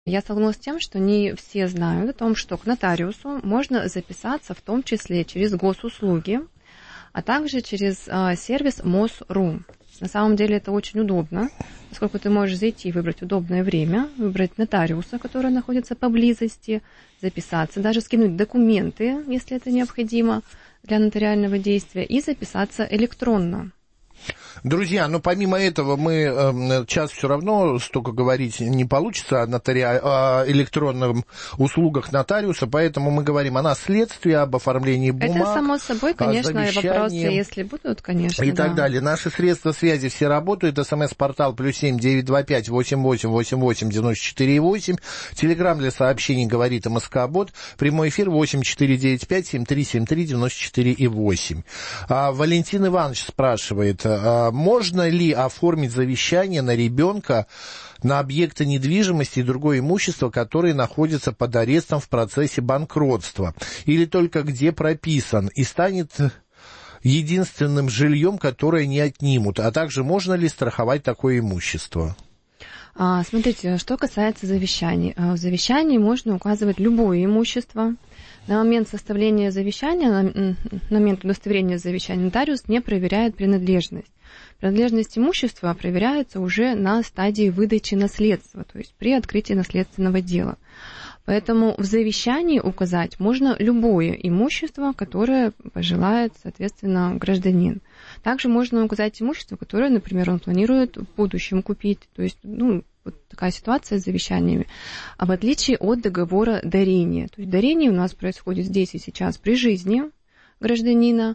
Я столкнулась с тем, что не все знают о том, что к нотариусу можно записаться в том числе через госуслуги, а также через сервис МОС.ру. На самом деле это очень удобно, поскольку ты можешь зайти, выбрать удобное время, выбрать нотариуса, который находится поблизости, записаться, даже скинуть документы, если это необходимо для нотариального действия, и записаться электронно. Друзья, но помимо этого мы сейчас все равно столько говорить не получится о электронных услугах нотариуса, поэтому мы говорим о наследстве, об оформлении бумаг. Это само собой, конечно, вопросы, если будут, конечно. И так далее. Наши средства связи все работают. СМС-портал +7 925 88 88 94 8. Телеграм для сообщений говорит МСК-бот. Прямой эфир 8 495 7373 94 8. Валентин Иванович спрашивает, можно ли оформить завещание на ребенка, на объекты недвижимости и другое имущество, которые находятся под арестом в процессе банкротства, или только где прописан, и станет единственным жильем, которое не отнимут, а также можно ли страховать такое имущество? Смотрите, что касается завещаний. В завещании можно указывать любое имущество. На момент составления завещания, на момент удостоверения завещания нотариус не проверяет принадлежность. Принадлежность имущества проверяется уже на стадии выдачи наследства, то есть при открытии наследственного дела. Поэтому в завещании указать можно любое имущество, которое пожелает, соответственно, гражданин. Также можно указать имущество, которое, например, он планирует в будущем купить. То есть, вот такая ситуация с завещаниями. А в отличие от договора дарения. То есть дарение у нас происходит здесь и сейчас при жизни гражданина.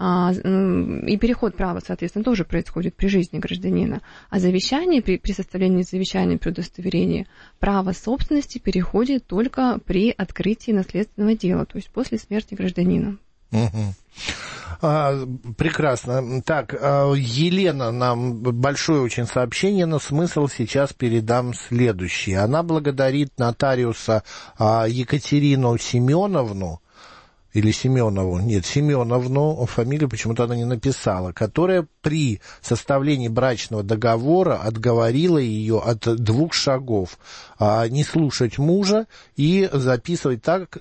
И переход права, соответственно, тоже происходит при жизни гражданина. А завещание, при составлении завещания, при удостоверении, право собственности переходит только при открытии наследственного дела, то есть после смерти гражданина. Прекрасно. Так, Елена нам большое очень сообщение, но смысл сейчас передам следующий. Она благодарит нотариуса Екатерину Семеновну, или Семенову, нет, Семеновну, фамилию почему-то она не написала, которая при составлении брачного договора отговорила ее от 2 шагов. Не слушать мужа и записывать так...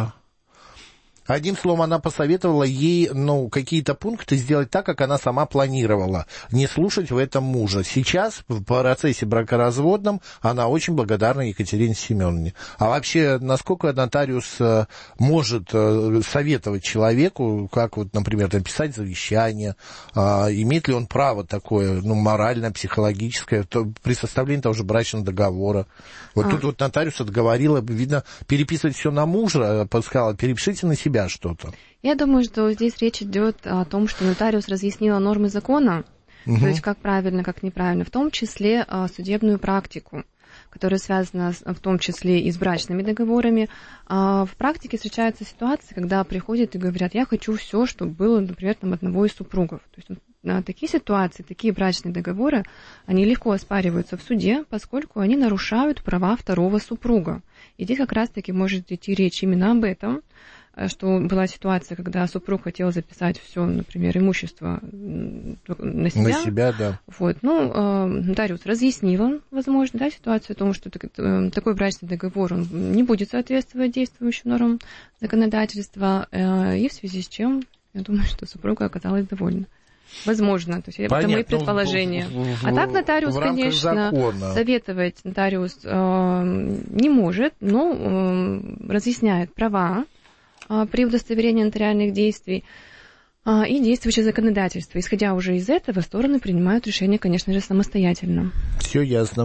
Одним словом, она посоветовала ей, какие-то пункты сделать так, как она сама планировала, не слушать в этом мужа. Сейчас, в процессе бракоразводном, она очень благодарна Екатерине Семеновне. А вообще, насколько нотариус может советовать человеку, как, например, написать завещание, имеет ли он право такое, моральное, психологическое, при составлении того же брачного договора? Тут нотариус отговорила, видно, переписывать все на мужа, сказала, перепишите на себя что-то. Я думаю, что здесь речь идет о том, что нотариус разъяснила нормы закона, то есть как правильно, как неправильно, в том числе судебную практику, которая связана в том числе и с брачными договорами. В практике встречаются ситуации, когда приходят и говорят, я хочу все, чтобы было, например, одного из супругов. То есть такие ситуации, такие брачные договоры, они легко оспариваются в суде, поскольку они нарушают права второго супруга. И здесь как раз-таки может идти речь именно об этом, что была ситуация, когда супруг хотел записать все, например, имущество на себя. На себя, да. Нотариус разъяснил, возможно, ситуацию о том, что такой брачный договор он не будет соответствовать действующим нормам законодательства, и в связи с чем, я думаю, что супруга оказалась довольна. Возможно, то есть это мои предположения. А так нотариус, конечно, советовать нотариус не может, но разъясняет права при удостоверении нотариальных действий и действующее законодательство. Исходя уже из этого, стороны принимают решение, конечно же, самостоятельно. Все ясно.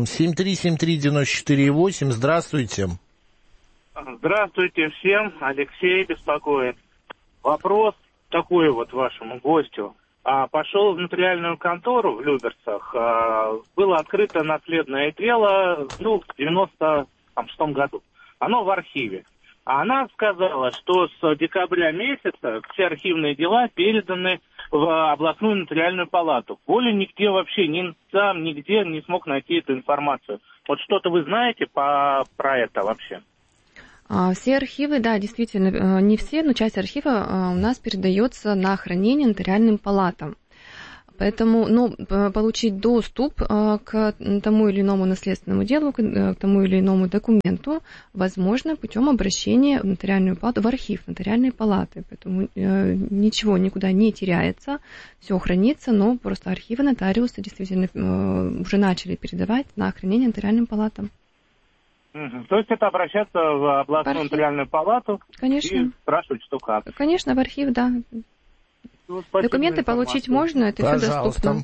7373948, здравствуйте. Здравствуйте всем, Алексей беспокоит. Вопрос такой вашему гостю. Пошел в нотариальную контору в Люберцах, было открыто наследное дело в 96-м году. Оно в архиве. Она сказала, что с декабря месяца все архивные дела переданы в областную нотариальную палату. Более нигде вообще, нигде не смог найти эту информацию. Что-то вы знаете про это вообще? Все архивы, да, действительно, не все, но часть архива у нас передается на хранение нотариальным палатам. Поэтому, получить доступ к тому или иному наследственному делу, к тому или иному документу возможно путем обращения в нотариальную палату, в архив нотариальной палаты. Поэтому ничего никуда не теряется, все хранится, но просто архивы нотариуса действительно уже начали передавать на хранение нотариальным палатам. То есть это обращаться в областную нотариальную палату, конечно, и спрашивать, что как. Конечно, в архив, да. Документы получить можно, это все доступно.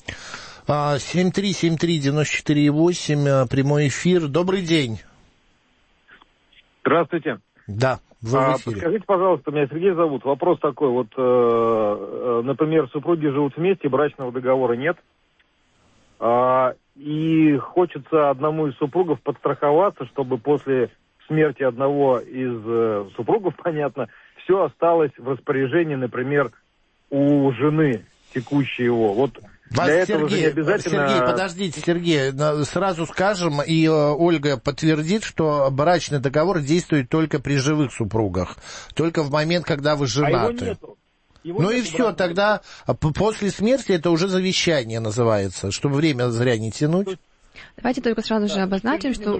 7373948, прямой эфир. Добрый день. Здравствуйте. Да, вы в эфире. Подскажите, пожалуйста, меня Сергей зовут. Вопрос такой. Вот, например, супруги живут вместе, брачного договора нет. И хочется одному из супругов подстраховаться, чтобы после смерти одного из супругов, понятно, все осталось в распоряжении, например, у жены текущей его. Вот Вас, для этого же не обязательно... Сергей, подождите, Сергей, сразу скажем, и Ольга подтвердит, что брачный договор действует только при живых супругах, только в момент, когда вы женаты. А его нету. Ну и все, тогда после смерти это уже завещание называется, чтобы время зря не тянуть. Давайте только сразу же обозначим, что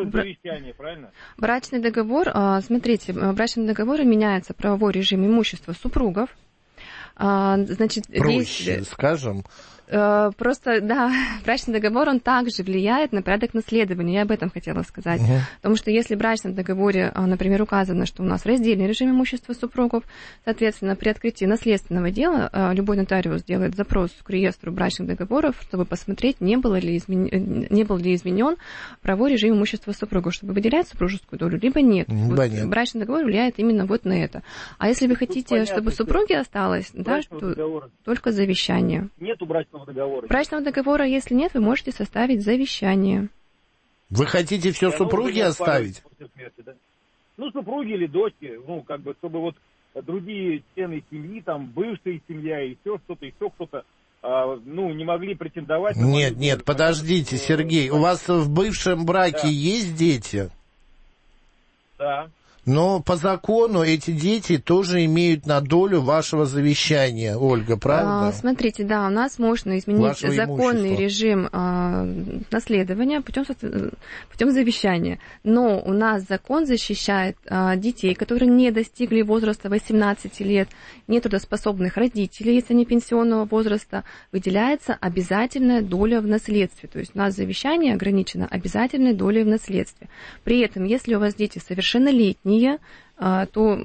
брачный договор, смотрите, брачным договором меняется правовой режим имущества супругов. Значит, проще, скажем. Просто, да, брачный договор, он также влияет на порядок наследования, я об этом хотела сказать. Потому что если в брачном договоре, например, указано, что у нас раздельный режим имущества супругов, соответственно, при открытии наследственного дела любой нотариус делает запрос к реестру брачных договоров, чтобы посмотреть, не был ли изменен правовой режим имущества супругов, чтобы выделять супружескую долю, либо нет. Нет. Брачный договор влияет именно вот на это. А если вы хотите, чтобы супруги осталось, да, то только завещание. Нету брачного договора. Брачного договора, если нет, вы можете составить завещание. Вы хотите все супруги оставить? Смерти, да? Ну, супруги или дочки, чтобы вот другие члены семьи, там, бывшая семья, и еще кто-то, не могли претендовать. Нет, подождите, Сергей, у вас в бывшем браке есть дети? Да. Но по закону эти дети тоже имеют на долю вашего завещания, Ольга, правда? Смотрите, да, у нас можно изменить законный режим наследования путем завещания. Но у нас закон защищает детей, которые не достигли возраста 18 лет, нетрудоспособных родителей, если они пенсионного возраста, выделяется обязательная доля в наследстве. То есть у нас завещание ограничено обязательной долей в наследстве. При этом, если у вас дети совершеннолетние, то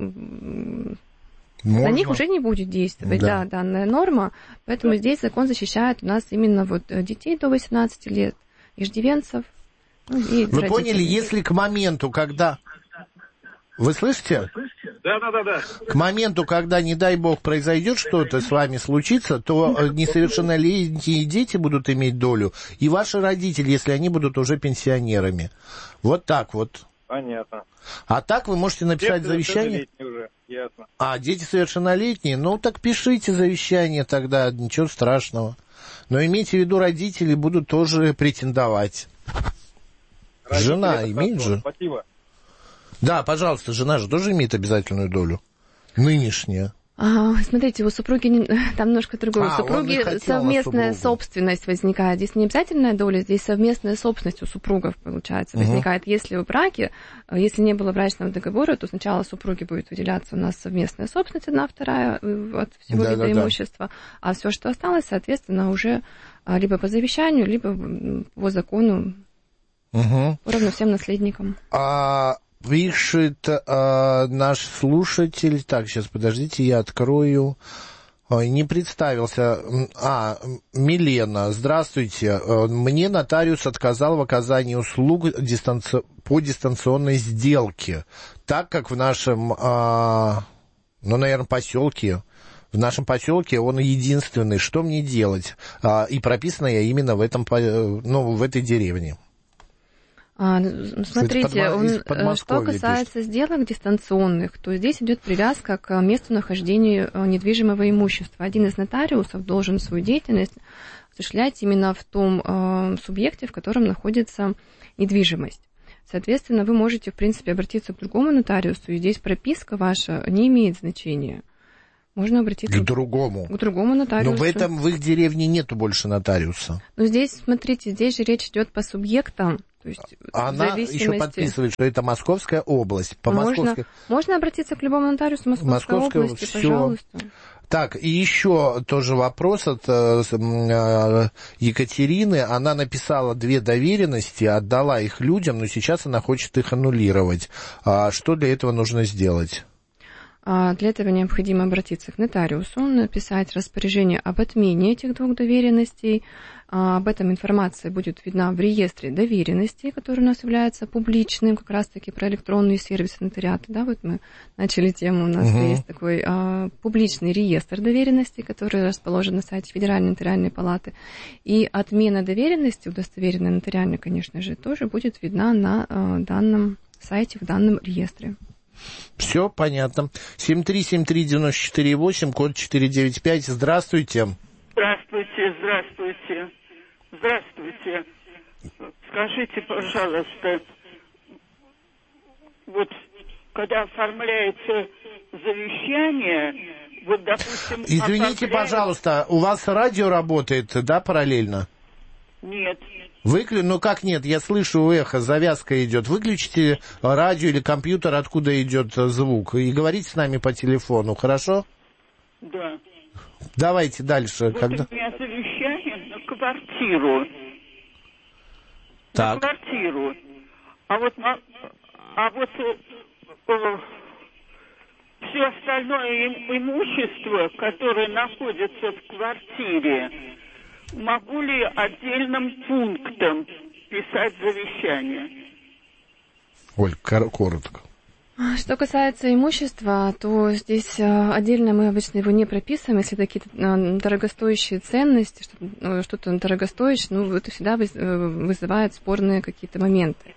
на них уже не будет действовать данная норма, поэтому здесь закон защищает у нас именно вот детей до 18 лет, иждивенцев. И вы поняли, если к моменту, когда... Вы слышите? Да. К моменту, когда, не дай бог, произойдет что-то с вами случится, то несовершеннолетние дети будут иметь долю, и ваши родители, если они будут уже пенсионерами. Вот так вот. Понятно. А так вы можете написать завещание? Уже, ясно. Дети совершеннолетние? Ну, так пишите завещание тогда, ничего страшного. Но имейте в виду, родители будут тоже претендовать. Родители, жена имеет же? Спасибо. Да, пожалуйста, жена же тоже имеет обязательную долю. Нынешняя. Смотрите, у супруги там немножко другое. У супруги совместная собственность возникает. Здесь не обязательная доля, здесь совместная собственность у супругов, получается, возникает. Если в браке, если не было брачного договора, то сначала супруге будет выделяться у нас совместная собственность, 1/2 от всего вида имущества, а все, что осталось, соответственно, уже либо по завещанию, либо по закону, поровну всем наследникам. Пишет наш слушатель, так, сейчас, подождите, я открою, не представился, Милена, здравствуйте, мне нотариус отказал в оказании услуг по дистанционной сделке, так как в нашем, наверное, поселке, в нашем поселке он единственный, что мне делать, и прописано я именно в этой деревне. Смотрите, что касается сделок дистанционных, то здесь идет привязка к месту нахождения недвижимого имущества. Один из нотариусов должен свою деятельность осуществлять именно в том субъекте, в котором находится недвижимость. Соответственно, вы можете, в принципе, обратиться к другому нотариусу, и здесь прописка ваша не имеет значения. Можно обратиться к другому нотариусу. Но в их деревне нету больше нотариуса. Но здесь, смотрите, здесь же речь идет по субъектам. То есть она еще подписывает, что это Московская область. Можно обратиться к любому нотариусу Московской области, всё. Пожалуйста. Так, и еще тоже вопрос от Екатерины. Она написала 2 доверенности, отдала их людям, но сейчас она хочет их аннулировать. Что для этого нужно сделать? Для этого необходимо обратиться к нотариусу, написать распоряжение об отмене этих 2 доверенностей. Об этом информация будет видна в реестре доверенностей, который у нас является публичным, как раз-таки про электронные сервисы нотариата. Да, вот мы начали тему, у нас есть такой публичный реестр доверенностей, который расположен на сайте Федеральной нотариальной палаты. И отмена доверенности, удостоверенная нотариально, конечно же, тоже будет видна на данном сайте, в данном реестре. Все понятно. 7373948, код 495. Здравствуйте. Здравствуйте. Скажите, пожалуйста, вот когда оформляется завещание, вот, допустим... Извините, пожалуйста, у вас радио работает, да, параллельно? Нет. Ну как нет, я слышу эхо, завязка идет. Выключите радио или компьютер, откуда идет звук, и говорите с нами по телефону, хорошо? Да. Давайте дальше. Вот у меня завещание на квартиру. Так. На квартиру. А вот все остальное имущество, которое находится в квартире, могу ли отдельным пунктом писать завещание? Оль, коротко. Что касается имущества, то здесь отдельно мы обычно его не прописываем, если какие-то дорогостоящие ценности, что-то дорогостоящее, это всегда вызывает спорные какие-то моменты.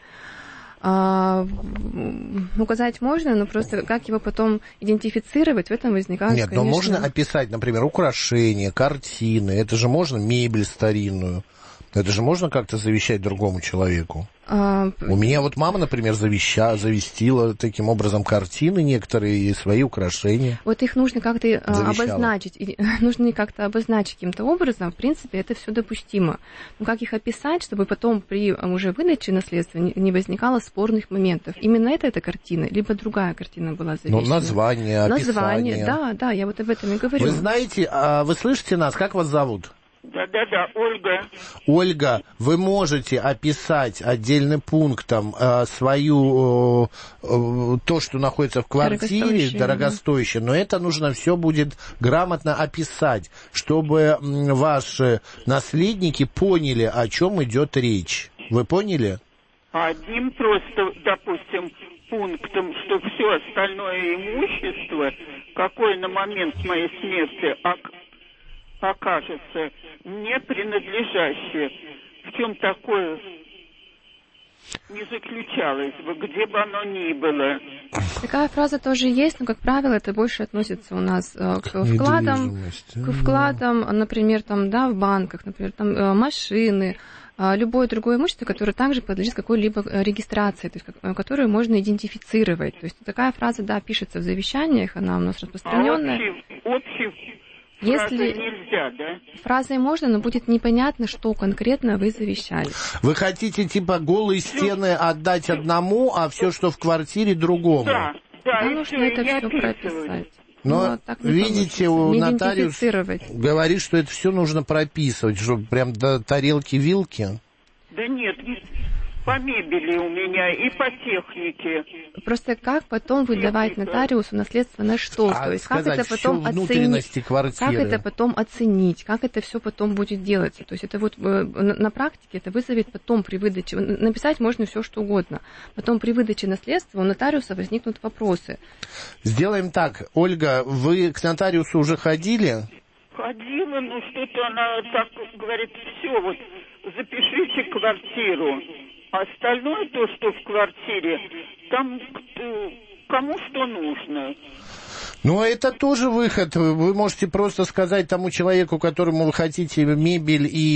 Указать можно, но просто как его потом идентифицировать, в этом возникает, Нет, но можно описать, например, украшения, картины, это же можно мебель старинную. Это же можно как-то завещать другому человеку? У меня вот мама, например, завестила таким образом картины некоторые и свои украшения. Вот их нужно как-то обозначить. Нужно как-то обозначить каким-то образом. В принципе, это все допустимо. Но как их описать, чтобы потом при уже выдаче наследства не возникало спорных моментов? Именно эта картина, либо другая картина была завещана? Название, описание. Да, я вот об этом и говорю. Вы знаете, вы слышите нас? Как вас зовут? Да, Ольга. Ольга, вы можете описать отдельным пунктом свою, то, что находится в квартире, дорогостоящее, но это нужно все будет грамотно описать, чтобы ваши наследники поняли, о чем идет речь. Вы поняли? Одним просто, допустим, пунктом, что все остальное имущество, какое на момент моей смерти окажется не принадлежащее, в чем такое не заключалось бы, где бы оно ни было. Такая фраза тоже есть, но, как правило, это больше относится у нас к вкладам, например, в банках, например, машины, любое другое имущество, которое также подлежит какой-либо регистрации, то есть, которую можно идентифицировать. То есть такая фраза, пишется в завещаниях, она у нас распространенная. Если нельзя, да? Фразой можно, но будет непонятно, что конкретно вы завещали. Вы хотите, голые стены отдать одному, а все, что в квартире, другому? Да, нужно это все прописать. Но видите, нотариус говорит, что это все нужно прописывать, что прям до тарелки-вилки. Да нет, по мебели у меня и по технике. Просто как потом выдавать нотариусу наследство на что? То есть как это потом оценить? Как это потом оценить? Как это все потом будет делаться? То есть это вот на практике это вызовет потом при выдаче. Написать можно все что угодно. Потом при выдаче наследства у нотариуса возникнут вопросы. Сделаем так. Ольга, вы к нотариусу уже ходили? Ходила, но что-то она так говорит, все, вот запишите квартиру. Остальное, то, что в квартире, там кому что нужно. Ну, это тоже выход. Вы можете просто сказать тому человеку, которому вы хотите мебель и,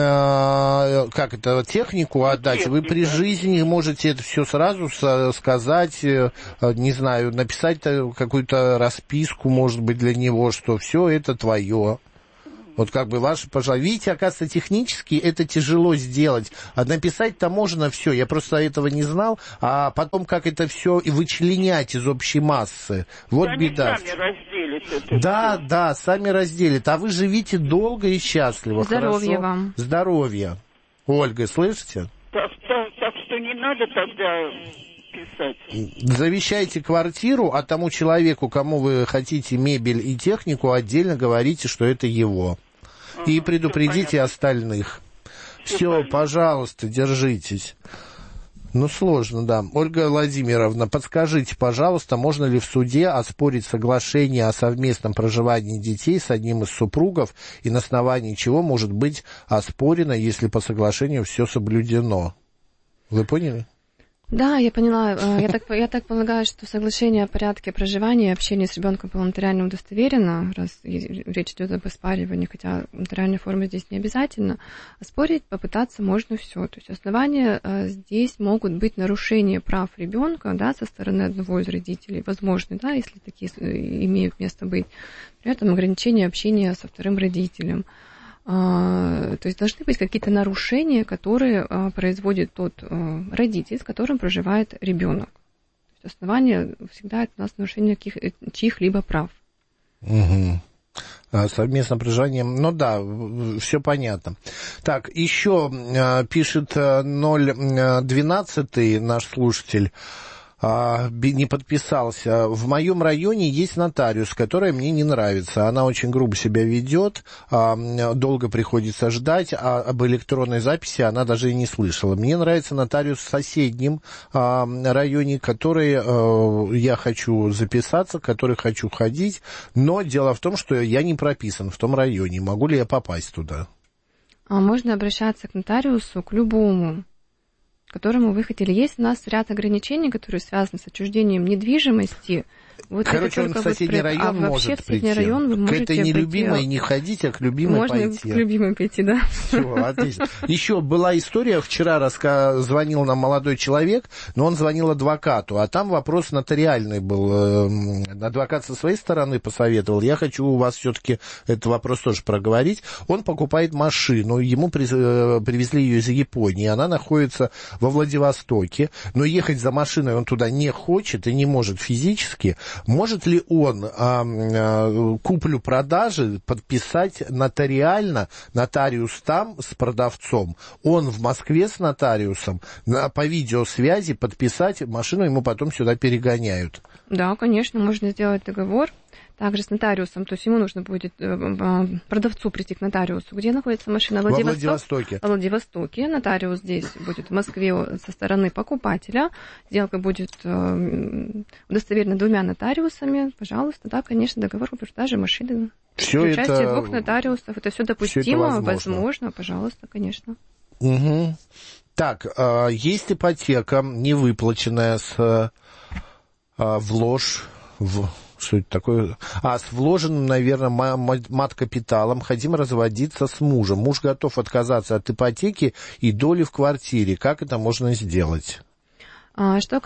технику отдать. Вы при жизни можете это все сразу сказать, не знаю, написать какую-то расписку, может быть, для него, что все это твое. Вот как бы ваше пожелание. Видите, оказывается, технически это тяжело сделать. А написать-то можно все. Я просто этого не знал. А потом как это все и вычленять из общей массы. Вот они беда. Сами разделят это. Да, сами разделят. А вы живите долго и счастливо. Здоровья хорошо? вам. Здоровья. Ольга, слышите? Так что не надо тогда писать. Завещайте квартиру, а тому человеку, кому вы хотите мебель и технику, отдельно говорите, что это его. И предупредите остальных. Все, пожалуйста, держитесь. Ну, сложно, да. Ольга Владимировна, подскажите, пожалуйста, можно ли в суде оспорить соглашение о совместном проживании детей с одним из супругов, и на основании чего может быть оспорено, если по соглашению все соблюдено? Вы поняли? Да, я поняла. Я так полагаю, что соглашение о порядке проживания и общения с ребенком было нотариально удостоверено, раз речь идет об оспаривании, хотя нотариальная форма здесь не обязательно. Оспорить попытаться можно все. То есть основания здесь могут быть нарушения прав ребенка, да, со стороны одного из родителей, возможно, да, если такие имеют место быть. При этом ограничение общения со вторым родителем. То есть должны быть какие-то нарушения, которые производит тот родитель, с которым проживает ребенок. То есть основание всегда это у нас нарушение чьих-либо прав. Угу. Совместное проживание. Ну да, все понятно. Так, еще пишет 012 наш слушатель. Не подписался. В моем районе есть нотариус, которая мне не нравится. Она очень грубо себя ведет, долго приходится ждать, а об электронной записи она даже и не слышала. Мне нравится нотариус в соседнем районе, который я хочу записаться, в который хочу ходить, но дело в том, что я не прописан в том районе. Могу ли я попасть туда? Можно обращаться к нотариусу, к любому, к которому вы хотели. Есть у нас ряд ограничений, которые связаны с отчуждением недвижимости. Вот короче, он в соседний район может прийти. В соседний район вы можете к этой нелюбимой не ходить, а к любимой можно пойти. Можно к любимой пойти, да. Все, отлично. Еще была история, вчера звонил нам молодой человек, но он звонил адвокату, а там вопрос нотариальный был. Адвокат со своей стороны посоветовал. Я хочу у вас все-таки этот вопрос тоже проговорить. Он покупает машину, ему привезли ее из Японии, она находится во Владивостоке, но ехать за машиной он туда не хочет и не может физически. Может ли он куплю-продажи подписать нотариально, нотариус там с продавцом, он в Москве с нотариусом, по видеосвязи подписать, машину ему потом сюда перегоняют? Да, конечно, можно сделать договор. Также с нотариусом, то есть ему нужно будет продавцу прийти к нотариусу. Где находится машина? Во Владивостоке. Во Владивостоке. Нотариус здесь будет в Москве со стороны покупателя. Сделка будет удостоверена 2 нотариусами. Пожалуйста, да, конечно, договор о продаже машины. Все при участии это... 2 нотариусов. Это все допустимо, возможно, пожалуйста, конечно. Угу. Так, есть ипотека невыплаченная с Что это такое? С вложенным, наверное, мат-капиталом. Хотим разводиться с мужем. Муж готов отказаться от ипотеки и доли в квартире. Как это можно сделать? Что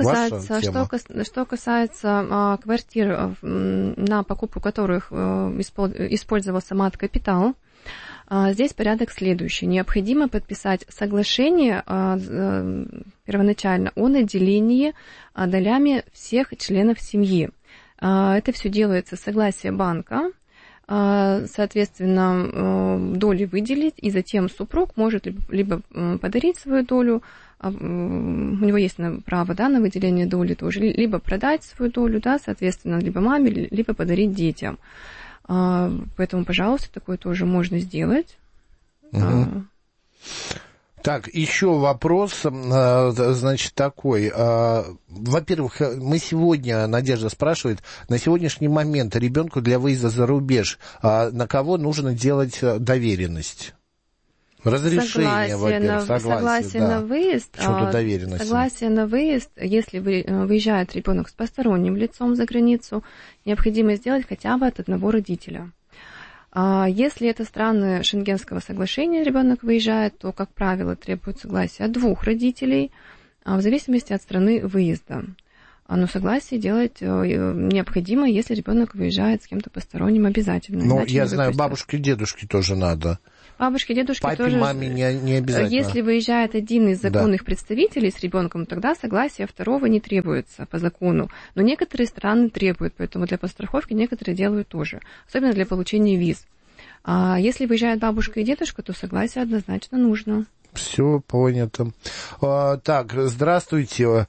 касается квартир, на покупку которых использовался мат-капитал, здесь порядок следующий. Необходимо подписать соглашение первоначально о наделении долями всех членов семьи. Это все делается с согласия банка, соответственно, доли выделить, и затем супруг может либо подарить свою долю, у него есть право, да, на выделение доли тоже, либо продать свою долю, да, соответственно, либо маме, либо подарить детям. Поэтому, пожалуйста, такое тоже можно сделать. Угу. Так, еще вопрос, значит, такой. Во-первых, мы сегодня, Надежда спрашивает, на сегодняшний момент ребенку для выезда за рубеж на кого нужно делать доверенность? Разрешение, во-первых, согласие на выезд. Что-то доверенности. Согласие на выезд, если выезжает ребенок с посторонним лицом за границу, необходимо сделать хотя бы от одного родителя. Если это страны Шенгенского соглашения, ребенок выезжает, то, как правило, требует согласия от 2 родителей, в зависимости от страны выезда. Но согласие делать необходимо, если ребенок выезжает с кем-то посторонним обязательно. Ну, я знаю, бабушке и дедушке тоже надо. Бабушке и дедушке папе, тоже. Маме не обязательно. Если выезжает один из законных представителей с ребенком, тогда согласия второго не требуется по закону. Но некоторые страны требуют, поэтому для подстраховки некоторые делают тоже, особенно для получения виз. А если выезжает бабушка и дедушка, то согласие однозначно нужно. Все понято. Так, здравствуйте.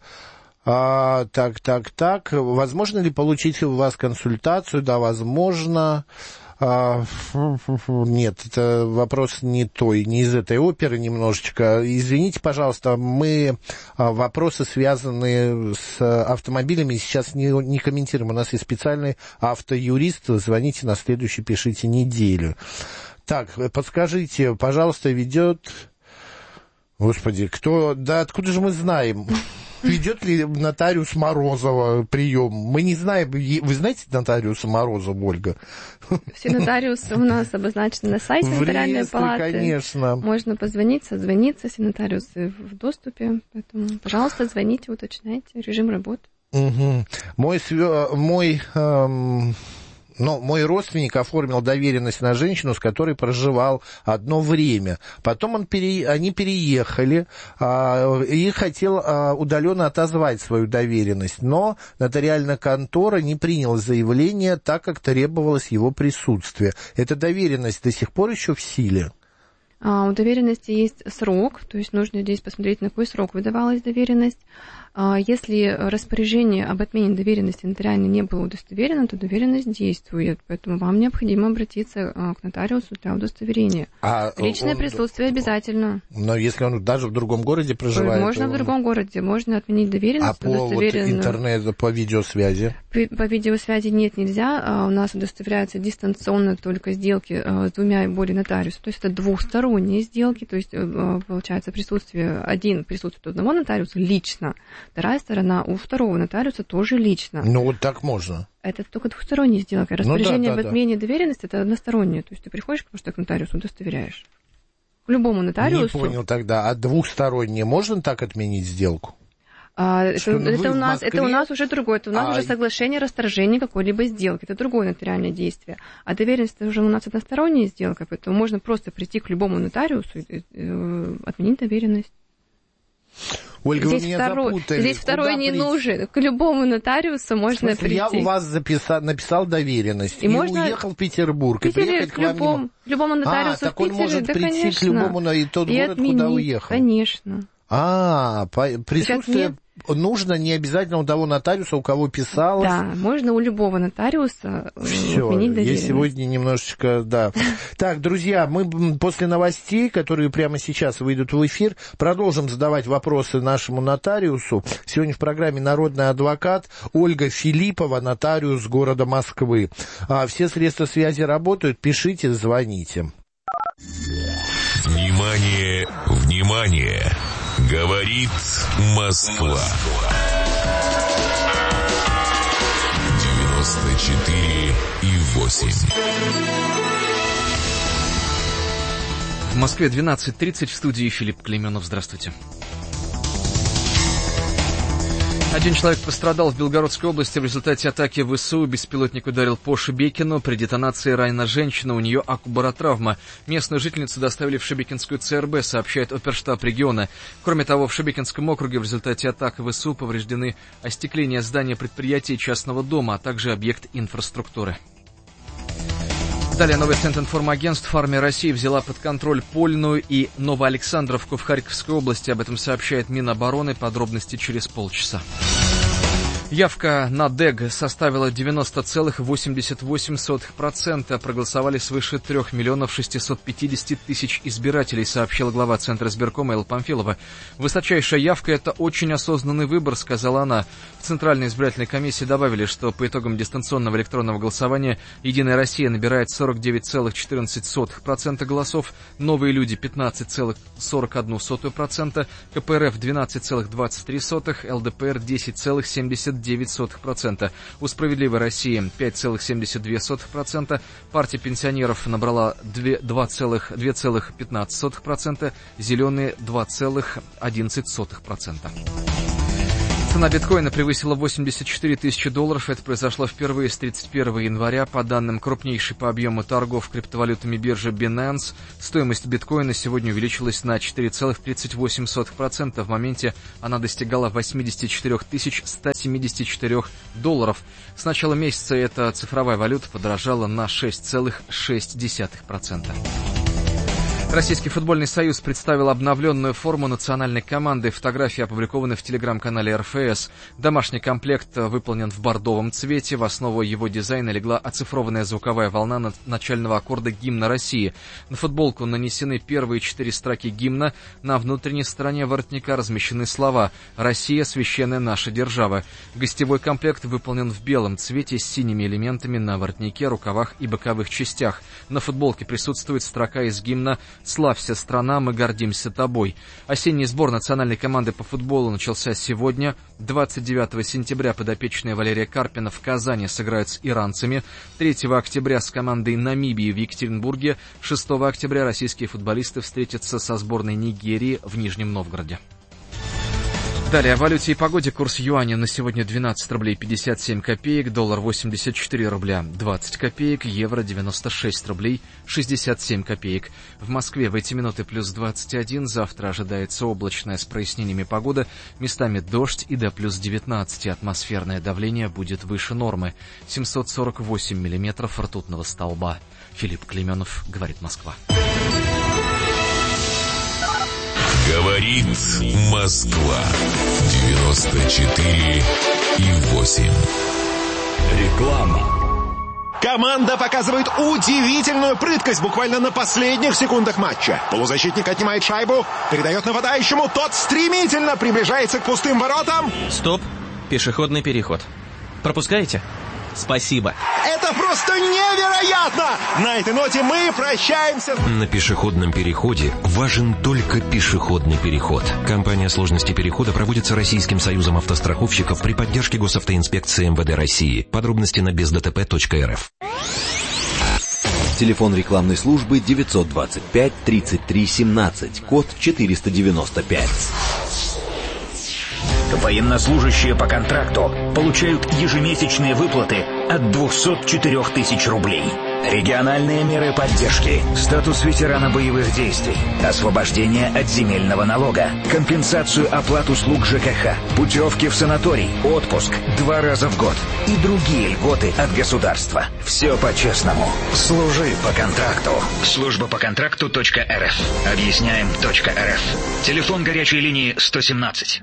Так. Возможно ли получить у вас консультацию? Да, возможно. Нет, это вопрос не из этой оперы немножечко. Извините, пожалуйста, мы вопросы, связанные с автомобилями, сейчас не комментируем. У нас есть специальный автоюрист. Звоните на следующую, пишите неделю. Так, подскажите, пожалуйста, ведет... Господи, да откуда же мы знаем? Ведет ли нотариус Морозова прием? Мы не знаем. Вы знаете нотариуса Морозова, Ольга? Все нотариусы у нас обозначены на сайте Нотариальной палаты. Конечно. Можно позвонить, созвониться. Все нотариусы в доступе. Поэтому, пожалуйста, звоните, уточняйте режим работы. Угу. Мой родственник оформил доверенность на женщину, с которой проживал одно время. Потом они переехали и хотел удаленно отозвать свою доверенность. Но нотариальная контора не приняла заявление, так как требовалось его присутствие. Эта доверенность до сих пор еще в силе? У доверенности есть срок, то есть нужно здесь посмотреть, на какой срок выдавалась доверенность. Если распоряжение об отмене доверенности нотариально не было удостоверено, то доверенность действует, поэтому вам необходимо обратиться к нотариусу для удостоверения. Личное присутствие обязательно. Но если он даже в другом городе проживает? Можно в другом городе, можно отменить доверенность. По интернету, по видеосвязи? По видеосвязи нельзя. У нас удостоверяются дистанционно только сделки с 2 и более нотариусов. То есть это двухсторонние сделки, то есть получается присутствие одного нотариуса лично, вторая сторона у второго нотариуса тоже лично. Ну, вот так можно. Это только двухсторонняя сделка. Распоряжение об отмене доверенности – это одностороннее. То есть ты приходишь просто к нотариусу, удостоверяешь. К любому нотариусу. Не понял тогда. А двухстороннее можно так отменить сделку? Это у нас уже другое. Это у нас уже соглашение о расторжении какой-либо сделки. Это другое нотариальное действие. А доверенность – это уже у нас односторонняя сделка. Поэтому можно просто прийти к любому нотариусу и отменить доверенность. Ольга, вы меня запутали. Здесь второй не нужен. К любому нотариусу можно прийти. Я у вас написал доверенность и уехал в Петербург. И приехать к вам к любому нотариусу так он может прийти к любому на тот город, куда уехал. Конечно. Присутствие нужно не обязательно у того нотариуса, у кого писалось. Да, можно у любого нотариуса отменить доверенность. Я сегодня немножечко, да. Так, друзья, мы после новостей, которые прямо сейчас выйдут в эфир, продолжим задавать вопросы нашему нотариусу. Сегодня в программе «Народный адвокат» Ольга Филиппова, нотариус города Москвы. Все средства связи работают, пишите, звоните. Внимание, внимание! Говорит Москва. 94,8. В Москве 12:30, в студии Филипп Клейменов. Здравствуйте. Один человек пострадал в Белгородской области в результате атаки ВСУ. Беспилотник ударил по Шебекину. При детонации ранена женщина, у нее акубаротравма. Местную жительницу доставили в Шебекинскую ЦРБ, сообщает оперштаб региона. Кроме того, в Шебекинском округе в результате атак ВСУ повреждены остекление здания предприятия и частного дома, а также объект инфраструктуры. Далее новости от информагентств. Армия России взяла под контроль Польную и Новоалександровку в Харьковской области. Об этом сообщает Минобороны. Подробности через полчаса. Явка на ДЭГ составила 90,88%. Проголосовали свыше 3 миллионов 650 тысяч избирателей, сообщила глава Центра избиркома Элла Памфилова. Высочайшая явка – это очень осознанный выбор, сказала она. В Центральной избирательной комиссии добавили, что по итогам дистанционного электронного голосования «Единая Россия» набирает 49,14% голосов, «Новые люди» – 15,41%, КПРФ – 12,23%, ЛДПР – 10,79%. У «Справедливой России» 5,72%, партия пенсионеров набрала 2,15%, «Зеленые» 2,11%. Цена биткоина превысила $84 тысячи. Это произошло впервые с 31 января. По данным крупнейшей по объему торгов криптовалютами биржи Binance, стоимость биткоина сегодня увеличилась на 4,38%. В моменте она достигала $84 174. С начала месяца эта цифровая валюта подорожала на 6,6%. Российский футбольный союз представил обновленную форму национальной команды. Фотографии опубликованы в телеграм-канале РФС. Домашний комплект выполнен в бордовом цвете. В основу его дизайна легла оцифрованная звуковая волна начального аккорда гимна России. На футболку нанесены первые 4 строки гимна. На внутренней стороне воротника размещены слова «Россия – священная наша держава». Гостевой комплект выполнен в белом цвете с синими элементами на воротнике, рукавах и боковых частях. На футболке присутствует строка из гимна «Славься, страна, мы гордимся тобой». Осенний сбор национальной команды по футболу начался сегодня. 29 сентября подопечные Валерия Карпина в Казани сыграют с иранцами. 3 октября с командой Намибии в Екатеринбурге. 6 октября российские футболисты встретятся со сборной Нигерии в Нижнем Новгороде. Далее о валюте и погоде. Курс юаня на сегодня 12 рублей 57 копеек, доллар 84 рубля 20 копеек, евро 96 рублей 67 копеек. В Москве в эти минуты плюс 21, завтра ожидается облачная с прояснениями погода, местами дождь и до плюс 19. Атмосферное давление будет выше нормы. 748 миллиметров ртутного столба. Филипп Клейменов, говорит Москва. Говорит Москва. 94,8. Реклама. Команда показывает удивительную прыткость буквально на последних секундах матча. Полузащитник отнимает шайбу, передает нападающему, тот стремительно приближается к пустым воротам. Стоп, пешеходный переход. Пропускаете? Спасибо. Это просто невероятно! На этой ноте мы прощаемся. На пешеходном переходе важен только пешеходный переход. Компания «Сложности перехода» проводится Российским союзом автостраховщиков при поддержке Госавтоинспекции МВД России. Подробности на бездтп.рф. Телефон рекламной службы 925 33 17, код 495. Военнослужащие по контракту получают ежемесячные выплаты от 204 тысяч рублей. Региональные меры поддержки, статус ветерана боевых действий, освобождение от земельного налога, компенсацию оплат услуг ЖКХ, путевки в санаторий, отпуск 2 раза в год и другие льготы от государства. Все по-честному. Служи по контракту. Служба по контракту.рф. Объясняем.рф. Телефон горячей линии 117.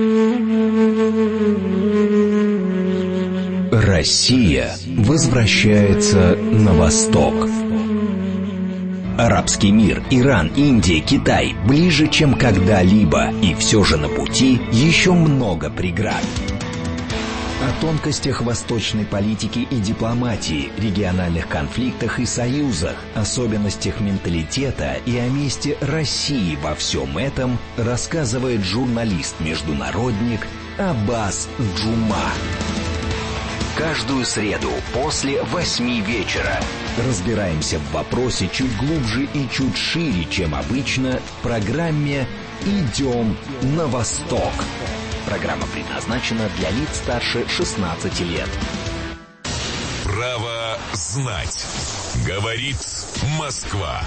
Россия возвращается на восток. Арабский мир, Иран, Индия, Китай ближе, чем когда-либо, и все же на пути еще много преград. О тонкостях восточной политики и дипломатии, региональных конфликтах и союзах, особенностях менталитета и о месте России во всем этом рассказывает журналист-международник Аббас Джума. Каждую среду после 8 вечера разбираемся в вопросе чуть глубже и чуть шире, чем обычно, в программе «Идем на восток». Программа предназначена для лиц старше 16 лет. Право знать. Говорит Москва.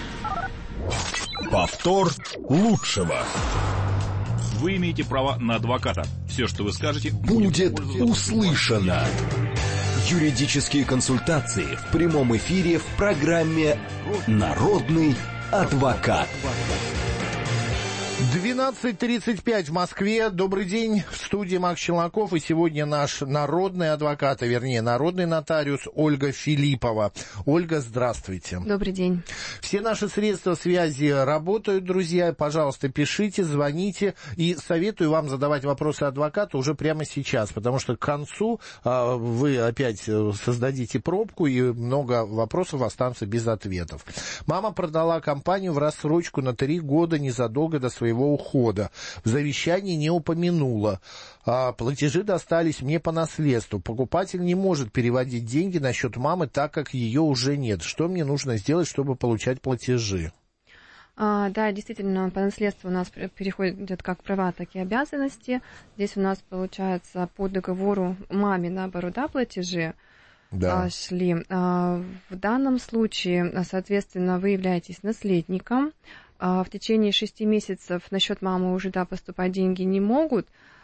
Повтор лучшего. Вы имеете право на адвоката. Все, что вы скажете, будет услышано. Юридические консультации в прямом эфире в программе «Народный адвокат». 12:35 в Москве. Добрый день. В студии Макс Челноков. И сегодня наш народный адвокат, народный нотариус Ольга Филиппова. Ольга, здравствуйте. Добрый день. Все наши средства связи работают, друзья. Пожалуйста, пишите, звоните. И советую вам задавать вопросы адвокату уже прямо сейчас, потому что к концу вы опять создадите пробку, и много вопросов останутся без ответов. Мама продала компанию в рассрочку на 3 года незадолго до своего ухода. В завещании не упомянула. Платежи достались мне по наследству. Покупатель не может переводить деньги на счет мамы, так как ее уже нет. Что мне нужно сделать, чтобы получать платежи? Да, действительно, по наследству у нас переходят как права, так и обязанности. Здесь у нас, получается, по договору маме, наоборот, платежи шли. В данном случае, соответственно, вы являетесь наследником. В течение 6 месяцев на счет мамы уже поступать деньги не могут.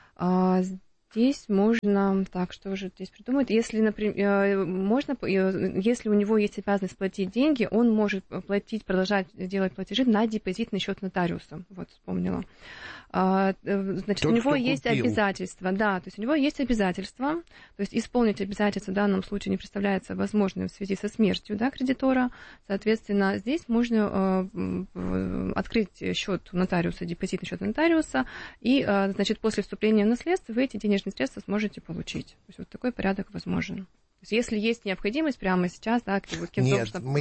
Здесь можно, так, что же здесь придумать? Если, например, если у него есть обязанность платить деньги, он может платить, продолжать делать платежи на депозитный счет нотариуса. Вот, вспомнила. Значит, у него есть обязательства, то есть у него есть обязательства, то есть исполнить обязательства в данном случае не представляется возможным в связи со смертью, кредитора. Соответственно, здесь можно открыть счет нотариуса, депозитный счет нотариуса, и, значит, после вступления в наследство вы эти денежные средства сможете получить. То есть вот такой порядок возможен. То есть если есть необходимость прямо сейчас, Нет, мы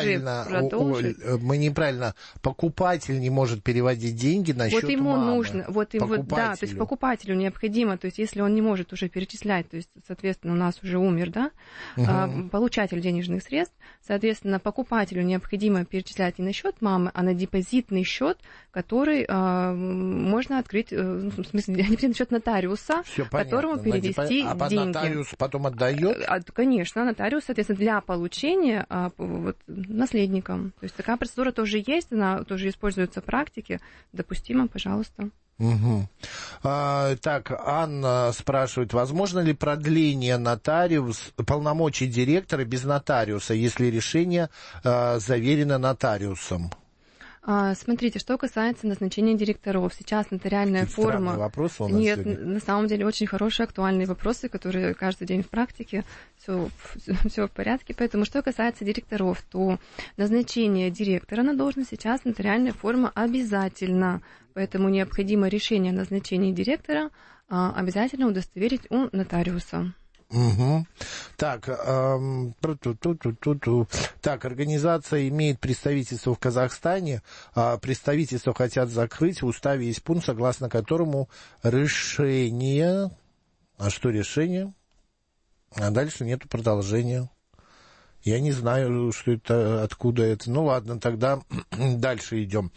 неправильно. Покупатель не может переводить деньги на счет ему мамы. Нужно, то есть покупателю необходимо, то есть если он не может уже перечислять, то есть, соответственно, у нас уже умер, получатель денежных средств, соответственно, покупателю необходимо перечислять не на счет мамы, а на депозитный счет, который можно открыть, в смысле, депозитный счет нотариуса, которому перевести деньги. Нотариус потом отдает? Конечно, нотариус, соответственно, для получения наследникам. То есть такая процедура тоже есть, она тоже используется в практике. Допустимо, пожалуйста. Угу. Так, Анна спрашивает, возможно ли продление полномочий директора без нотариуса, если решение заверено нотариусом? Смотрите, что касается назначения директоров. Сейчас нотариальная форма... Вопросы у нас Нет, сегодня. на самом деле очень хорошие, актуальные вопросы, которые каждый день в практике. Все в порядке. Поэтому, что касается директоров, то назначение директора на должность сейчас нотариальная форма обязательно. Поэтому необходимо решение о назначении директора обязательно удостоверить у нотариуса. Угу. Так, организация имеет представительство в Казахстане, представительство хотят закрыть, в уставе есть пункт, согласно которому решение, что решение? А дальше нету продолжения. Я не знаю, что это, откуда это. Ну ладно, тогда дальше идем.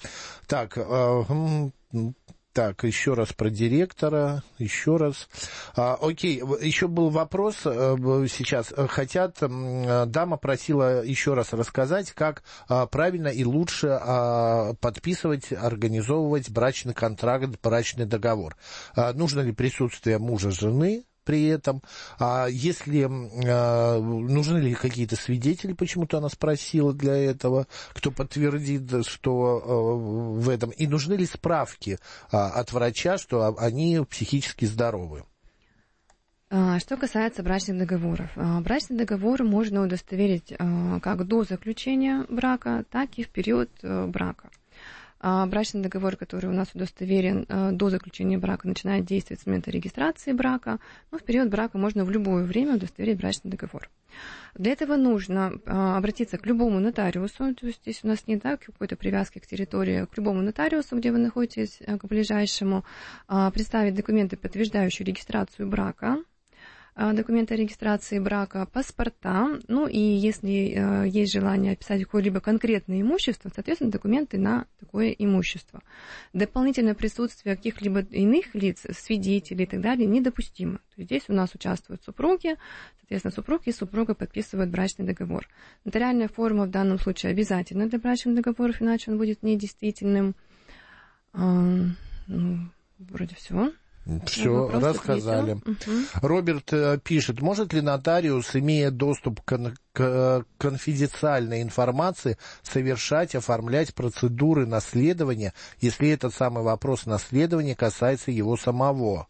Так, еще раз про директора, еще раз. Окей, еще был вопрос сейчас. Дама просила еще раз рассказать, как правильно и лучше подписывать, организовывать брачный контракт, брачный договор. Нужно ли присутствие мужа, жены при этом? Если нужны ли какие-то свидетели, почему-то она спросила для этого, кто подтвердит, что в этом, и нужны ли справки от врача, что они психически здоровы? Что касается брачных договоров. Брачный договор можно удостоверить как до заключения брака, так и в период брака. Брачный договор, который у нас удостоверен до заключения брака, начинает действовать с момента регистрации брака, но в период брака можно в любое время удостоверить брачный договор. Для этого нужно обратиться к любому нотариусу, то есть здесь у нас нет какой-то привязки к территории, к любому нотариусу, где вы находитесь, к ближайшему, представить документы, подтверждающие регистрацию брака, документы о регистрации брака, паспорта, ну и если есть желание описать какое-либо конкретное имущество, соответственно, документы на такое имущество. Дополнительное присутствие каких-либо иных лиц, свидетелей и так далее недопустимо. То есть здесь у нас участвуют супруги, соответственно, супруг и супруга подписывают брачный договор. Нотариальная форма в данном случае обязательна для брачных договоров, иначе он будет недействительным. Вроде всего. Все, рассказали. Роберт пишет, может ли нотариус, имея доступ к конфиденциальной информации, совершать, оформлять процедуры наследования, если этот самый вопрос наследования касается его самого,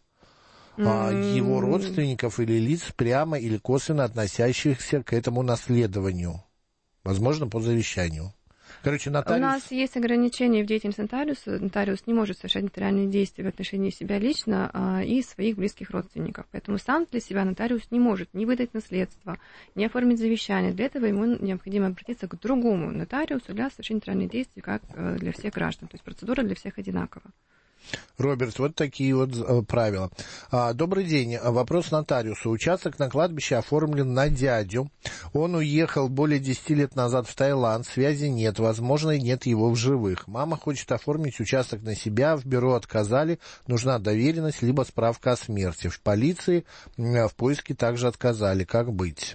его родственников или лиц, прямо или косвенно относящихся к этому наследованию, возможно, по завещанию? Короче, нотариус... У нас есть ограничения в деятельности нотариуса. Нотариус не может совершать нотариальные действия в отношении себя лично и своих близких родственников. Поэтому сам для себя нотариус не может ни выдать наследство, ни оформить завещание. Для этого ему необходимо обратиться к другому нотариусу для совершения нотариальных действий, как для всех граждан. То есть процедура для всех одинакова. Роберт, вот такие вот правила. Добрый день. Вопрос нотариусу. Участок на кладбище оформлен на дядю. Он уехал более 10 лет назад в Таиланд. Связи нет. Возможно, нет его в живых. Мама хочет оформить участок на себя. В бюро отказали. Нужна доверенность, либо справка о смерти. В полиции в поиске также отказали. Как быть?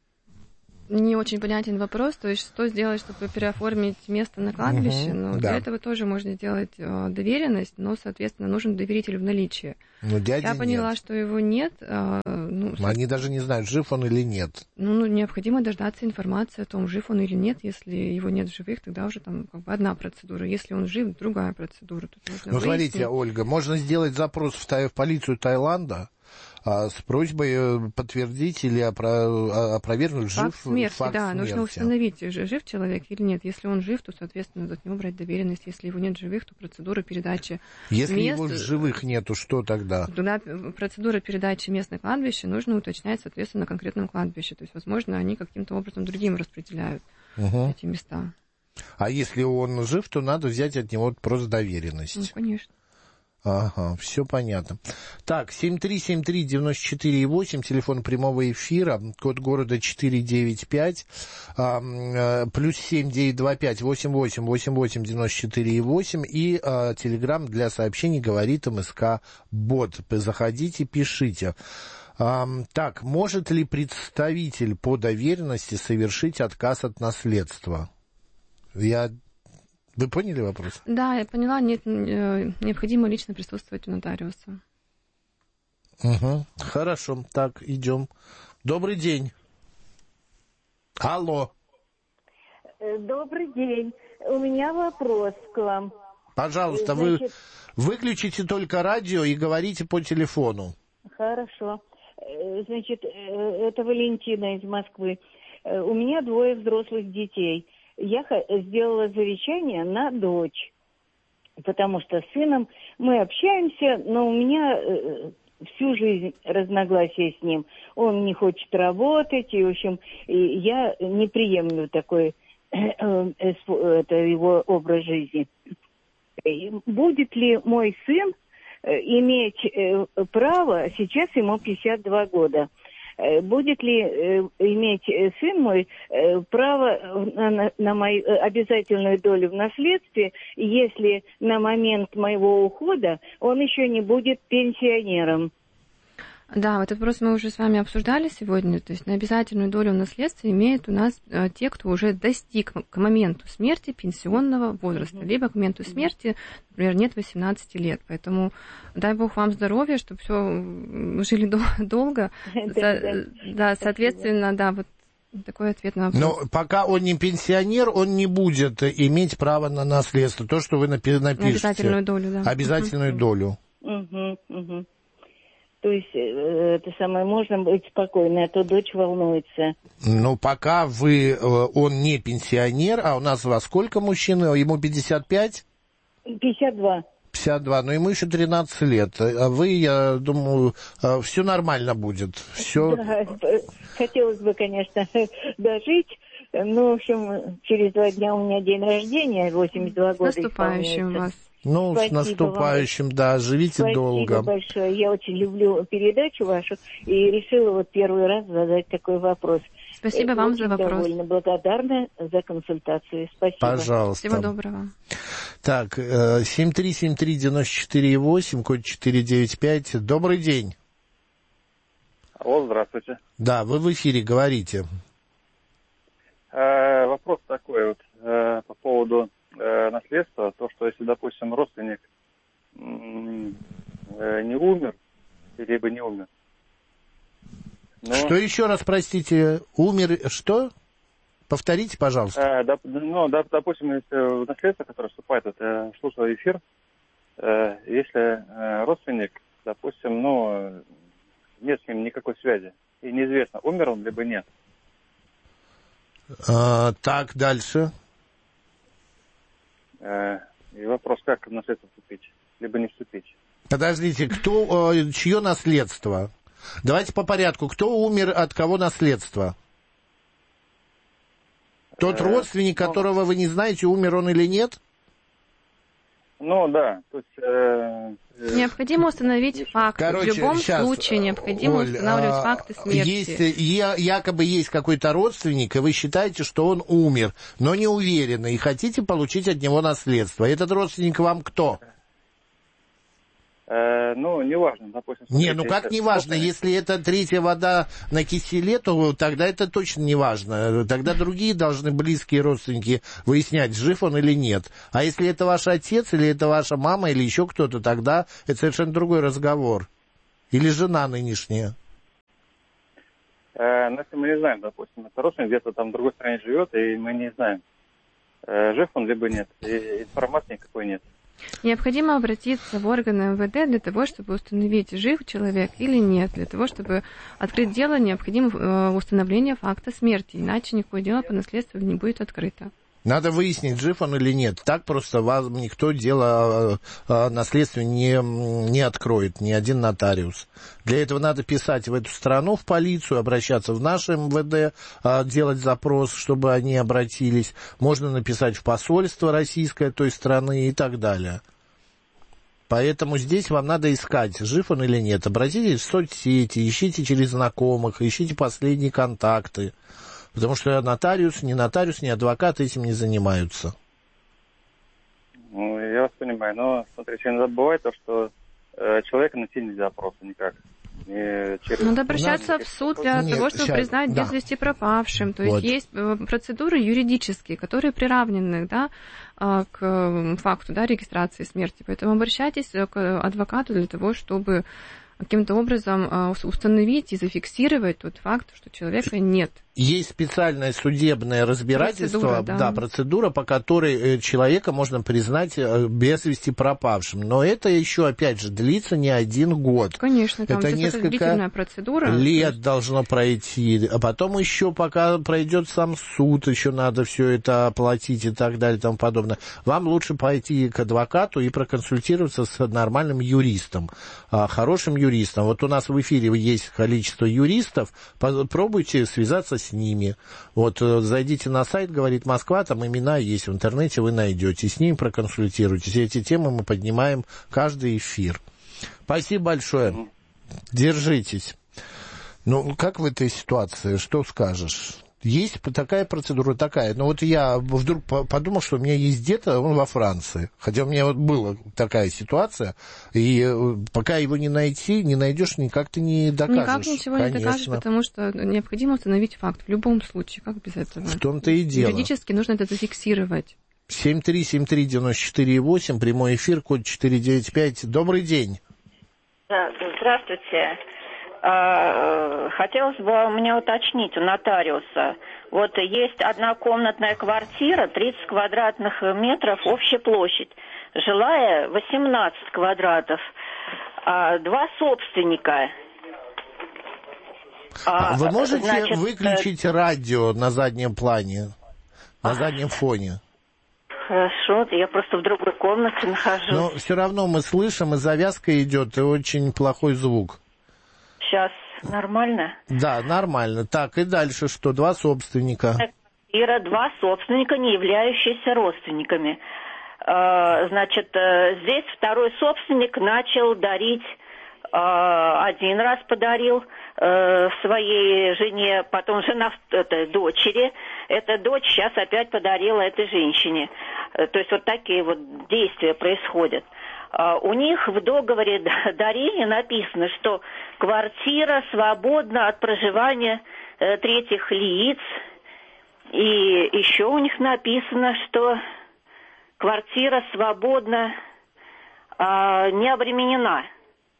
Не очень понятен вопрос, то есть что сделать, чтобы переоформить место на кладбище. Для этого тоже можно сделать доверенность, но, соответственно, нужен доверитель в наличии. Но дяди Я поняла, нет. что его нет. Они даже не знают, жив он или нет. Необходимо дождаться информации о том, жив он или нет. Если его нет в живых, тогда уже там одна процедура. Если он жив, другая процедура. Смотрите, Ольга, можно сделать запрос в полицию Таиланда, с просьбой подтвердить или опровергнуть факт смерти. Факт смерти. Нужно установить, жив человек или нет. Если он жив, то, соответственно, от него брать доверенность. Если его нет в живых, то процедура передачи Если мест... его в живых нету, что тогда? Тогда процедура передачи мест на кладбище нужно уточнять, соответственно, на конкретном кладбище. То есть, возможно, они каким-то образом другим распределяют эти места. А если он жив, то надо взять от него просто доверенность. Конечно. Ага, все понятно. Так, 7373948, телефон прямого эфира, код города 495, плюс 7925888894,8 и телеграм для сообщений говорит МСК Бот. Заходите, пишите. Так, может ли представитель по доверенности совершить отказ от наследства? Вы поняли вопрос? Да, я поняла. Нет, необходимо лично присутствовать у нотариуса. Хорошо, так, идем. Добрый день. Алло. Добрый день. У меня вопрос к вам. Пожалуйста, вы выключите только радио и говорите по телефону. Хорошо. Значит, это Валентина из Москвы. У меня 2 взрослых детей. Я сделала завещание на дочь, потому что с сыном мы общаемся, но у меня всю жизнь разногласия с ним. Он не хочет работать, и, в общем, я не приемлю такой это его образ жизни. Будет ли мой сын иметь право, сейчас ему 52 года, будет ли иметь сын мой право на мою обязательную долю в наследстве, если на момент моего ухода он еще не будет пенсионером? Да, этот вопрос мы уже с вами обсуждали сегодня. То есть на обязательную долю в наследстве имеют у нас те, кто уже достиг к моменту смерти пенсионного возраста, либо к моменту смерти, например, нет 18 лет. Поэтому дай Бог вам здоровья, чтобы все жили долго. Да, соответственно, да, вот такой ответ на вопрос. Но пока он не пенсионер, он не будет иметь права на наследство. То, что вы напишете. Обязательную долю, да. Обязательную долю. То есть, это самое, можно быть спокойной, а то дочь волнуется. Ну, пока он не пенсионер, а у нас во сколько мужчин? Ему 55? 52. 52, но ему еще 13 лет. А вы, я думаю, все нормально будет. Все... Да, хотелось бы, конечно, дожить. Ну, в общем, через 2 дня у меня день рождения, 82 года. С наступающим вас. Ну, спасибо, с наступающим, вам. Да, живите долго. Спасибо большое. Я очень люблю передачу вашу и решила вот первый раз задать такой вопрос. Спасибо вам за вопрос. Довольно благодарна за консультацию. Спасибо. Пожалуйста. Всего доброго. Так, 7373948, код 495. Добрый день. Алло, здравствуйте. Да, вы в эфире, говорите. Вопрос такой вот по поводу наследства. То, что если, допустим, родственник не умер, либо не умер. Но... Что еще раз, простите, умер, что? Повторите, пожалуйста. Допустим, если в наследство, которое вступает, вот я слушал эфир, если родственник, допустим, нет с ним никакой связи, и неизвестно, умер он, либо нет. Так, дальше. И вопрос, как в наследство вступить, либо не вступить. Подождите, чье наследство? Давайте по порядку. Кто умер, от кого наследство? Тот родственник, которого вы не знаете, умер он или нет? Да. То есть, необходимо установить факты. В любом случае необходимо устанавливать факты смерти. Якобы есть какой-то родственник, и вы считаете, что он умер, но не уверены, и хотите получить от него наследство. Этот родственник вам кто? неважно, допустим. Как неважно? Если это третья вода на киселе, то тогда это точно не важно. Тогда другие должны, близкие родственники, выяснять, жив он или нет. А если это ваш отец, или это ваша мама, или еще кто-то, тогда это совершенно другой разговор. Или жена нынешняя. Если мы не знаем, допустим, это родственник где-то там в другой стране живет, и мы не знаем, жив он либо нет, и информации никакой нет. Необходимо обратиться в органы МВД для того, чтобы установить, жив человек или нет. Для того, чтобы открыть дело, необходимо установление факта смерти, иначе никакое дело по наследству не будет открыто. Надо выяснить, жив он или нет. Так просто вам никто дело о наследстве не откроет, ни один нотариус. Для этого надо писать в эту страну, в полицию, обращаться в наше МВД, делать запрос, чтобы они обратились. Можно написать в посольство российское той страны и так далее. Поэтому здесь вам надо искать, жив он или нет. Обратитесь в соцсети, ищите через знакомых, ищите последние контакты. Потому что нотариус, ни адвокат этим не занимаются. Я вас понимаю, но, смотрите, не забывайте то, что человека найти нельзя просто никак. Надо обращаться в суд для того, чтобы признать без вести пропавшим. То есть есть процедуры юридические, которые приравнены к факту регистрации смерти. Поэтому обращайтесь к адвокату для того, чтобы каким-то образом установить и зафиксировать тот факт, что человека нет. Есть специальное судебное разбирательство, процедура, по которой человека можно признать без вести пропавшим. Но это еще, опять же, длится не 1 год. Конечно, там это несколько процедура. Лет должно пройти, а потом еще, пока пройдет сам суд, еще надо все это оплатить и так далее и тому подобное. Вам лучше пойти к адвокату и проконсультироваться с нормальным юристом, хорошим юристом. Вот у нас в эфире есть количество юристов, попробуйте связаться с ними. Зайдите на сайт, говорит Москва, там имена есть в интернете, вы найдете, с ними проконсультируйтесь. Эти темы мы поднимаем каждый эфир. Спасибо большое. Держитесь. Как в этой ситуации, что скажешь? Есть такая процедура, такая. Но я вдруг подумал, что у меня есть дед, он во Франции. Хотя у меня была такая ситуация, и пока его не найдешь, никак ты не докажешь. Никак ничего не докажешь, потому что необходимо установить факт в любом случае. Как без этого? В том-то и дело. Юридически нужно это зафиксировать. 7373948, прямой эфир, код 495. Добрый день. Здравствуйте. Хотелось бы мне уточнить у нотариуса. Есть однокомнатная квартира, 30 квадратных метров, общая площадь. Жилая 18 квадратов. 2 собственника. Вы можете выключить радио на заднем плане, на заднем фоне? Хорошо, я просто в другой комнате нахожусь. Но все равно мы слышим, и завязка идет, и очень плохой звук. Сейчас нормально? Да, нормально. Так, и дальше что? 2 собственника. Квартира, 2 собственника, не являющиеся родственниками. Здесь второй собственник начал дарить, 1 раз подарил своей жене, потом жена дочери. Эта дочь сейчас опять подарила этой женщине. То есть такие действия происходят. У них в договоре дарения написано, что квартира свободна от проживания третьих лиц. И еще у них написано, что квартира свободна, не обременена.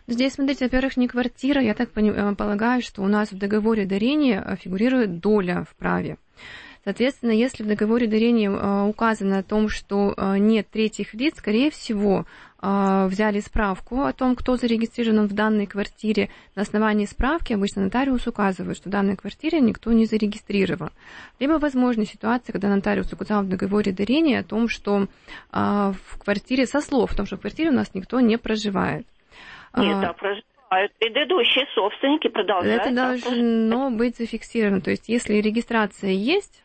Здесь, смотрите, во-первых, не квартира. Я так полагаю, что у нас в договоре дарения фигурирует доля в праве. Соответственно, если в договоре дарения указано о том, что нет третьих лиц, скорее всего, взяли справку о том, кто зарегистрирован в данной квартире. На основании справки обычно нотариус указывает, что в данной квартире никто не зарегистрирован. Либо возможна ситуация, когда нотариус указал в договоре дарения о том, что в квартире, со слов о том, что в квартире у нас никто не проживает. Нет, проживают. Предыдущие собственники продолжают. Это должно быть зафиксировано. То есть, если регистрация есть,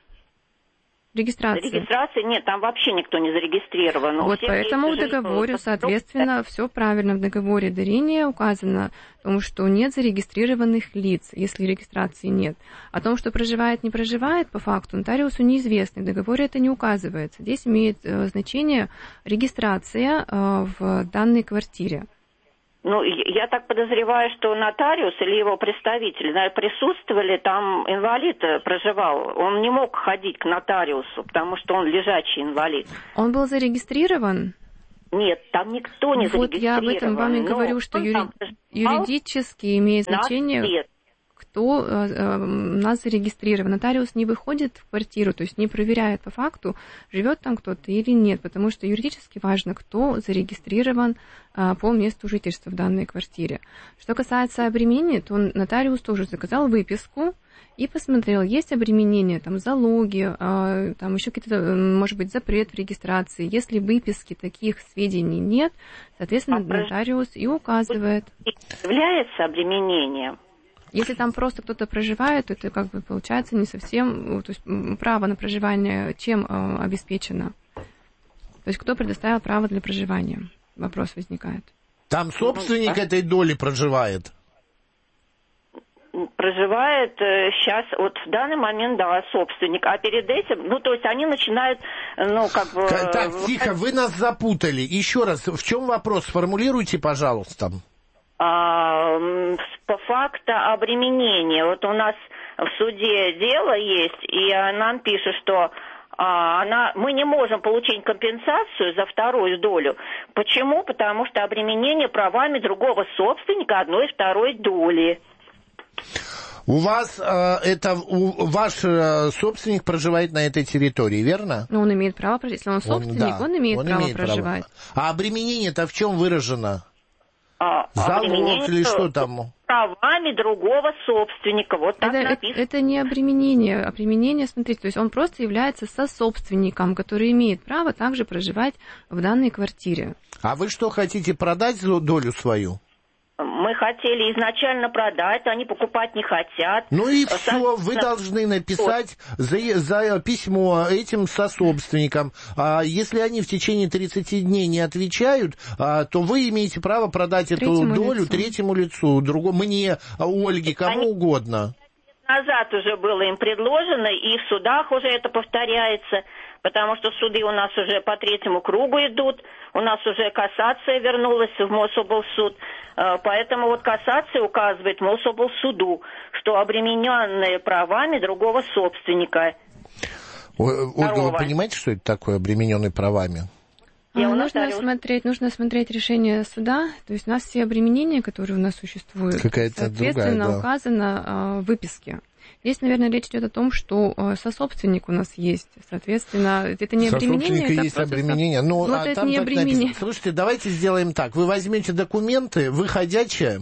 Регистрации нет, там вообще никто не зарегистрирован. Вот поэтому в договоре, соответственно, все правильно. В договоре дарения указано о том, что нет зарегистрированных лиц, если регистрации нет. О том, что проживает, не проживает, по факту нотариусу неизвестно. В договоре это не указывается. Здесь имеет значение регистрация в данной квартире. Ну, я так подозреваю, что нотариус или его представители, присутствовали, там инвалид проживал. Он не мог ходить к нотариусу, потому что он лежачий инвалид. Он был зарегистрирован? Нет, там никто не зарегистрирован. Вот я об этом вам и говорю, что юридически имеет значение, кто у нас зарегистрирован. Нотариус не выходит в квартиру, то есть не проверяет по факту, живет там кто-то или нет, потому что юридически важно, кто зарегистрирован по месту жительства в данной квартире. Что касается обременения, то нотариус тоже заказал выписку и посмотрел, есть обременение, там залоги, там еще какие-то, может быть, запрет в регистрации. Если выписки таких сведений нет, соответственно, нотариус и указывает. Является обременением. Если там просто кто-то проживает, то это как бы получается не совсем, то есть право на проживание чем обеспечено? То есть кто предоставил право для проживания? Вопрос возникает. Там собственник этой доли проживает? Проживает сейчас, вот в данный момент, да, собственник. А перед этим, то есть они начинают, Так, тихо, вы нас запутали. Еще раз, в чем вопрос? Сформулируйте, пожалуйста. По факту обременения. Вот у нас в суде дело есть, и нам пишут, что мы не можем получить компенсацию за вторую долю. Почему? Потому что обременение правами другого собственника одной и второй доли. У вас ваш собственник проживает на этой территории, верно? Но он имеет право проживать. Если он собственник, он имеет право проживать. А обременение-то в чем выражено? Залог или что там? Правами другого собственника. Вот так написано. Это не обременение. Обременение, смотрите, то есть он просто является сособственником, который имеет право также проживать в данной квартире. А вы что, хотите продать долю свою? Мы хотели изначально продать, они покупать не хотят. Ну и все, вы должны написать за письмо этим сособственникам. Если они в течение 30 дней не отвечают, то вы имеете право продать эту долю третьему лицу, мне, Ольге, кому угодно. Назад уже было им предложено, и в судах уже это повторяется, потому что суды у нас уже по третьему кругу идут, у нас уже кассация вернулась в Мособлсуд, поэтому вот кассация указывает Мособлсуду, что обремененные правами другого собственника. Ольга, вы понимаете, что это такое, обремененный правами? Нужно смотреть решение суда, то есть у нас все обременения, которые у нас существуют, соответственно, указано в выписке. Здесь, наверное, речь идет о том, что сособственник у нас есть, соответственно, это не обременение. Сособственника есть обременение, это не обременение. Слушайте, давайте сделаем так, вы возьмете документы, вы ходячая?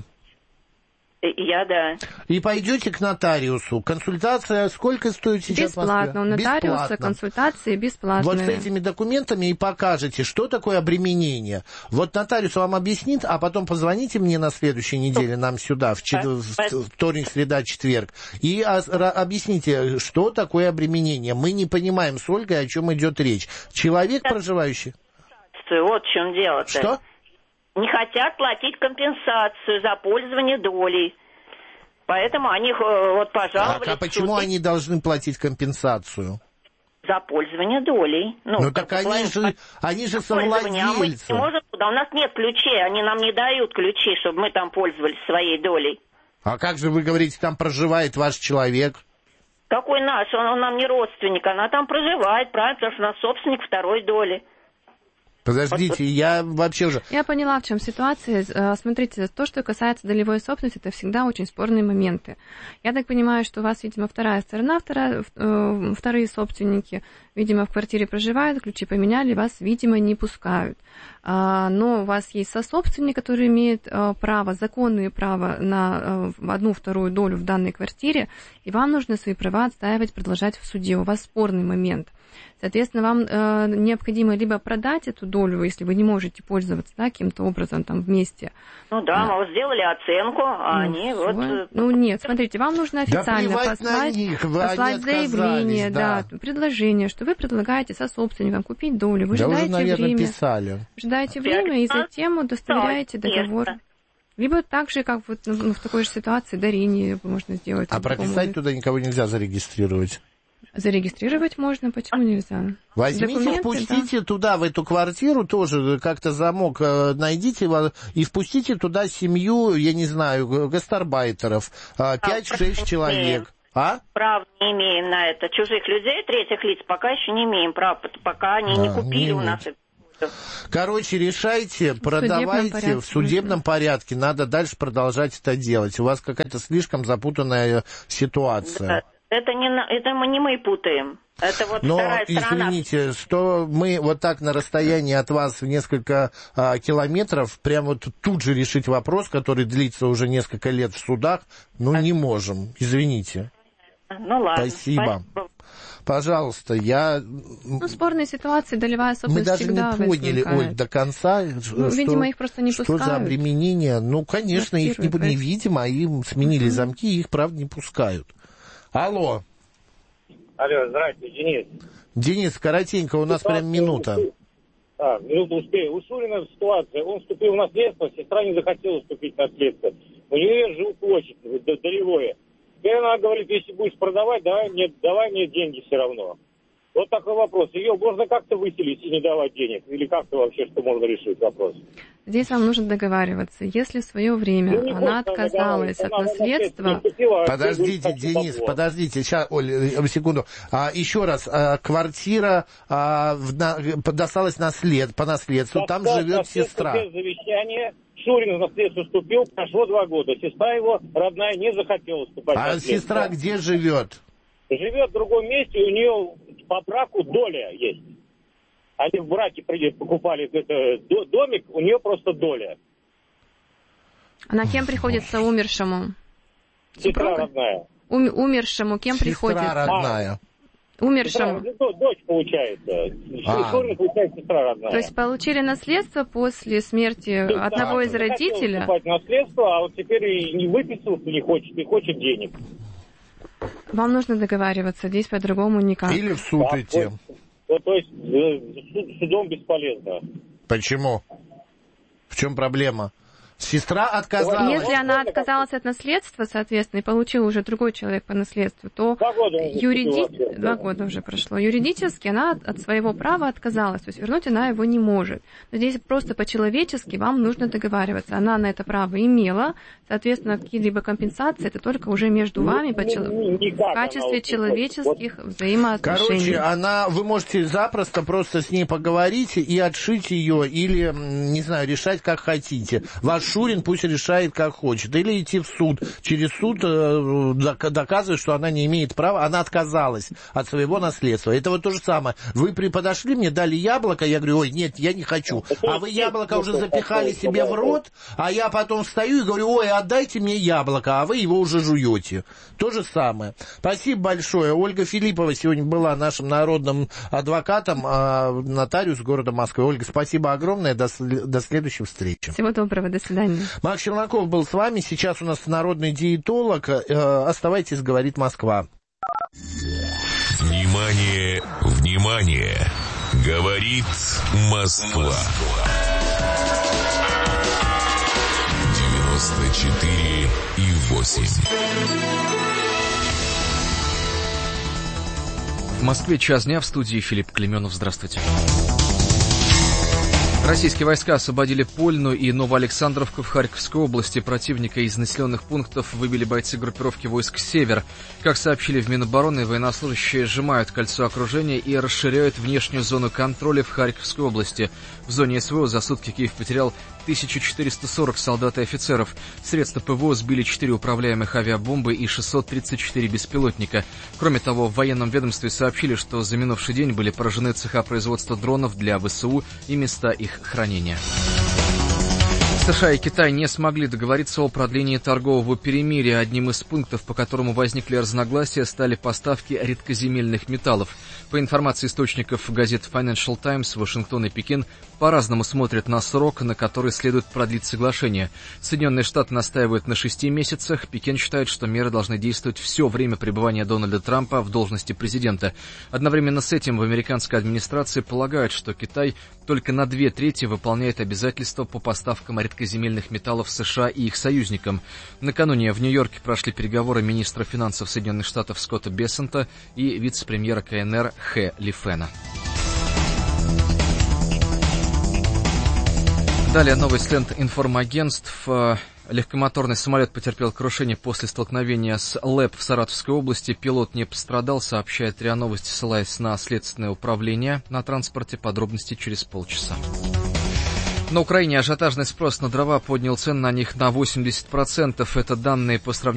Я, да. И пойдете к нотариусу. Консультация сколько стоит сейчас в Москве? Бесплатно. У нотариуса консультации бесплатные. Вот с этими документами и покажете, что такое обременение. Вот нотариус вам объяснит, а потом позвоните мне на следующей неделе, нам сюда, в вторник, среда, четверг, и объясните, что такое обременение. Мы не понимаем с Ольгой, о чем идет речь. Человек, проживающий... Вот в чем дело-то. Что? Не хотят платить компенсацию за пользование долей. Поэтому они пожаловались. А почему они должны платить компенсацию? За пользование долей. Так они же совладельцы. У нас нет ключей, они нам не дают ключей, чтобы мы там пользовались своей долей. А как же вы говорите, там проживает ваш человек? Какой наш? Он нам не родственник, она там проживает, правильно, потому что у нас собственник второй доли. Подождите, я вообще уже... Я поняла, в чем ситуация. Смотрите, то, что касается долевой собственности, это всегда очень спорные моменты. Я так понимаю, что у вас, видимо, вторая сторона, вторые собственники, видимо, в квартире проживают, ключи поменяли, вас, видимо, не пускают. Но у вас есть сособственник, который имеет право, законное право на 1/2 долю в данной квартире, и вам нужно свои права отстаивать, продолжать в суде. У вас спорный момент. Соответственно, вам необходимо либо продать эту долю, если вы не можете пользоваться, да, каким-то образом там вместе. Ну да, мы вот сделали оценку, а они вот... Ну нет, смотрите, вам нужно официально послать заявление, да, предложение, что вы предлагаете сособственникам купить долю. Вы ждаете уже, наверное, время. Писали. Ждаете время и затем удостоверяете договор. Либо так же, как вот в такой же ситуации дарение можно сделать. А прописать туда никого нельзя зарегистрировать? Зарегистрировать можно, почему нельзя? Возьмите, впустите туда, в эту квартиру, тоже как-то замок найдите и впустите туда семью, я не знаю, гастарбайтеров, 5-6 человек. А? Права не имеем на это. Чужих людей, третьих лиц пока еще не имеем права, пока они не купили у нас это. Короче, решайте, продавайте в судебном порядке. Надо дальше продолжать это делать. У вас какая-то слишком запутанная ситуация. Да. Это не мы путаем. Это вот вторая сторона. Извините, что мы вот так на расстоянии от вас в несколько километров прямо вот тут же решить вопрос, который длится уже несколько лет в судах, не можем. Извините. Ну ладно. Спасибо. Пожалуйста, спорные ситуации, долевая собственность. Мы даже всегда не поняли, Оль, до конца, видимо, их просто не пускают. Что за обременение. Конечно, их невидимо, им сменили замки, и их, правда, не пускают. Алло. Алло, здравствуйте, Денис. Денис, коротенько, у нас прям минута. Минуту успею. У Шурина ситуация. Он вступил в наследство, сестра не захотела вступить в наследство. У нее жилплощадь долевое. Теперь она говорит, если будешь продавать, давай мне деньги все равно. Вот такой вопрос. Ее можно как-то выселить и не давать денег? Или как-то вообще, что можно решить вопрос? Здесь вам нужно договариваться. Если в свое время она отказалась от наследства... Подождите, Денис, подождите. Сейчас, Оль, секунду. Еще раз. Квартира досталась по наследству. Там живет сестра. Без завещания. Шурин в наследство вступил. Прошло 2 года. Сестра его, родная, не захотела вступать в наследство. А сестра где живет? Живет в другом месте, у нее по браку доля есть. Они в браке покупали домик, у нее просто доля. Она кем приходится умершему? Сестра родная. Умершему кем приходится? Сестра родная. Умершему. Дочь получается. Шурин получается сестра родная. То есть получили наследство после смерти одного из родителей? Наследство, а вот теперь и не выписался, не хочет, и хочет денег. Вам нужно договариваться, здесь по-другому никак. Или в суд идти. То есть судом бесполезно. Почему? В чем проблема? Сестра отказалась. Если она отказалась от наследства, соответственно, и получил уже другой человек по наследству, то 2 года уже прошло. Юридически она от своего права отказалась, то есть вернуть она его не может. Но здесь просто по-человечески вам нужно договариваться. Она на это право имела, соответственно, какие-либо компенсации, это только уже между вами в качестве человеческих взаимоотношений. Короче, вы можете запросто просто с ней поговорить и отшить ее, или, не знаю, решать как хотите. Ваш Шурин пусть решает, как хочет. Или идти в суд. Через суд доказывать, что она не имеет права. Она отказалась от своего наследства. Это вот то же самое. Вы подошли, мне дали яблоко, я говорю, ой, нет, я не хочу. А вы яблоко уже запихали себе в рот, а я потом встаю и говорю, ой, отдайте мне яблоко, а вы его уже жуете. То же самое. Спасибо большое. Ольга Филиппова сегодня была нашим народным адвокатом, нотариус города Москвы. Ольга, спасибо огромное. До следующей встречи. Всего доброго. До свидания. Макс Челноков был с вами. Сейчас у нас народный диетолог. Оставайтесь, говорит Москва. Внимание, внимание! Говорит Москва. 94,8. В Москве час дня, в студии Филипп Клеменов. Здравствуйте. Российские войска освободили Польну и Новоалександровку в Харьковской области. Противника из населенных пунктов выбили бойцы группировки войск «Север». Как сообщили в Минобороны, военнослужащие сжимают кольцо окружения и расширяют внешнюю зону контроля в Харьковской области. В зоне СВО за сутки Киев потерял 1440 солдат и офицеров. Средства ПВО сбили 4 управляемых авиабомбы и 634 беспилотника. Кроме того, в военном ведомстве сообщили, что за минувший день были поражены цеха производства дронов для ВСУ и места их хранения. США и Китай не смогли договориться о продлении торгового перемирия. Одним из пунктов, по которому возникли разногласия, стали поставки редкоземельных металлов. По информации источников газет Financial Times, Вашингтон и Пекин по-разному смотрят на срок, на который следует продлить соглашение. Соединенные Штаты настаивают на 6 месяцах. Пекин считает, что меры должны действовать все время пребывания Дональда Трампа в должности президента. Одновременно с этим в американской администрации полагают, что Китай только на 2/3 выполняет обязательства по поставкам редкоземельных металлов США и их союзникам. Накануне в Нью-Йорке прошли переговоры министра финансов Соединенных Штатов Скотта Бессента и вице-премьера КНР Хэ Лифена. Далее новость лент информагентств. Легкомоторный самолет потерпел крушение после столкновения с ЛЭП в Саратовской области. Пилот не пострадал, сообщает РИА Новости, ссылаясь на следственное управление на транспорте. Подробности через полчаса. На Украине ажиотажный спрос на дрова поднял цены на них на 80%. Это данные по сравнению